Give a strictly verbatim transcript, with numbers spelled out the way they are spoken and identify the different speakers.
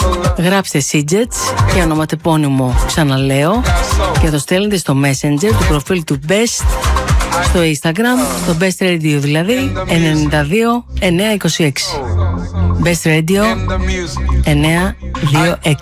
Speaker 1: Γράψτε Σίτζετς και ονοματεπώνυμο, ξαναλέω, και το στέλνετε στο Messenger του προφίλ του Best στο Instagram, το Best Radio δηλαδή ενενήντα δύο εννιακόσια είκοσι έξι. Best Radio εννιακόσια είκοσι έξι.